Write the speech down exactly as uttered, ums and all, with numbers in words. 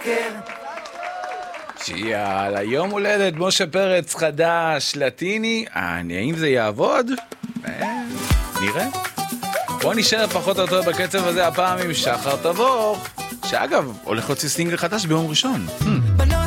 בבוקר. שיאללה, יום הולדת, משה פרץ חדש, לטיני, האם זה יעבוד? נראה. בוא נשאר פחות או יותר בקצב הזה הפעם עם שחר תבוך, שאגב, הולך להוציא סינגל חדש ביום ראשון.